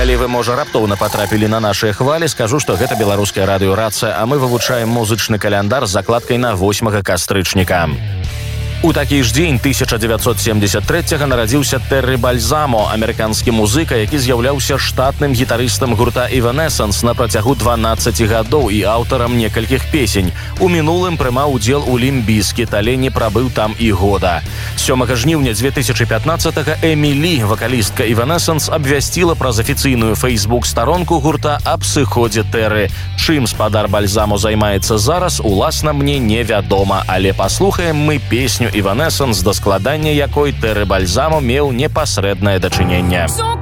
Калі вы, можа, раптоўна патрапілі на нашыя хвалі, скажу, што гэта беларуская радыёрацыя, а мы вывучаем музычны каляндар з закладкай на 8 кастрычніка. У такі ж дзень 1973-го нарадзіўся Тэрры Бальзамо, амерыканскі музыка, які з'яўляўся штатным гітарыстам гурта Evanescence на працягу 12 гадоў і аўтарам некалькіх песень. У мінулым прымаў удзел у Лімп Бізкіт, але не прабыў там і года. 7 жніўня 2015-го Эмілі, вакалістка Evanescence, абвясціла праз афіцыйную фэйсбук-старонку гурта аб сыходзе Тэрры. Чым спадар Бальзамо займаецца зараз, уласна мне невядома, але паслухаем мы песню Evanescence, да складання якой Тэрры Бальзамо меў непасрэднае дачыненне.